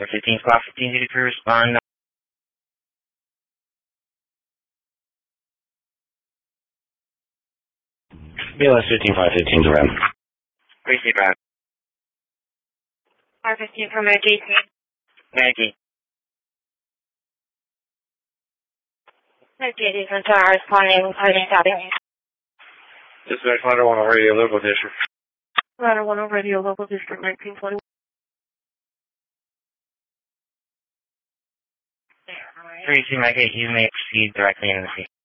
15 squad 15 duty crew respond. BLS 15-515 to REM. Receive route. R15 for Maggie. Maggie. Maggie, different tower responding, party stopping. Dispatch Ladder 1 on radio local district. Ladder 1 on radio local district 1921. Receive Maggie, you may proceed directly into the sea.